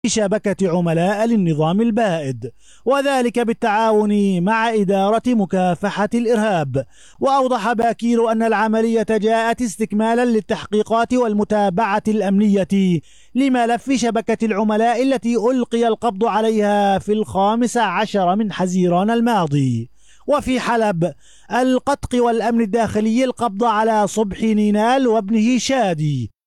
شبكة عملاء للنظام البائد، وذلك بالتعاون مع إدارة مكافحة الإرهاب. وأوضح باكير أن العملية جاءت استكمالا للتحقيقات والمتابعة الأمنية لملف شبكة العملاء التي ألقي القبض عليها في 15 من حزيران الماضي. وفي حلب، القطق والأمن الداخلي القبض على صبحي نينال وابنه شادي